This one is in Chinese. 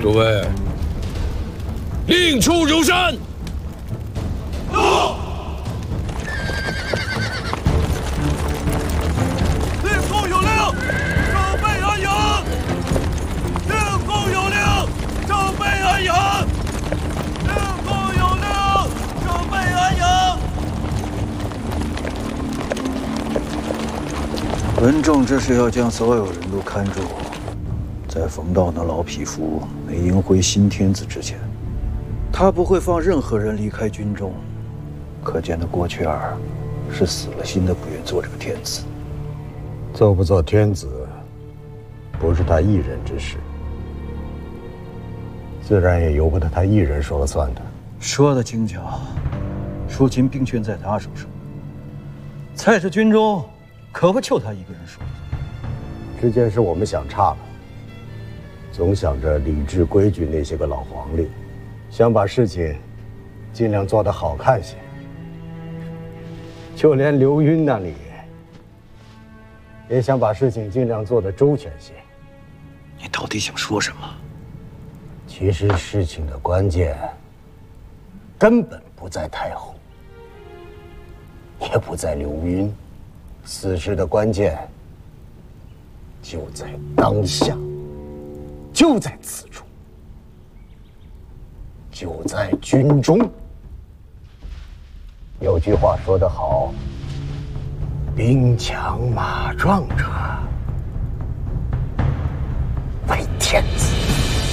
诸位，令出如山。 令公有令，正备安营。令公有令，正备安营。令公有令，正备安营。 文仲这是要将所有人都看住，在冯道那老匹夫没迎回新天子之前，他不会放任何人离开军中。可见的郭雀儿是死了心的不愿做这个天子。 做不做天子，不是他一人之事，自然也由不得他一人说了算的。 说的轻巧，如今兵权在他手上，在这军中可不就他一个人说了算。 这件事我们想差了，总想着礼制规矩那些个老黄历，想把事情尽量做得好看些。就连刘云那里，也想把事情尽量做得周全些。 你到底想说什么？ 其实事情的关键根本不在太后，也不在刘云，此事的关键就在当下，就在此处，就在军中。有句话说得好，兵强马壮者为天子。